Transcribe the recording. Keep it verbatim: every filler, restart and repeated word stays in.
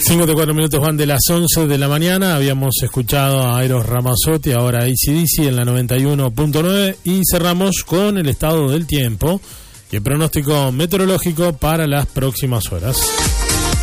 cincuenta y cuatro minutos van de las once de la mañana. Habíamos escuchado a Eros Ramazzotti, ahora A C D C en la noventa y uno punto nueve. Y cerramos con el estado del tiempo y el pronóstico meteorológico para las próximas horas.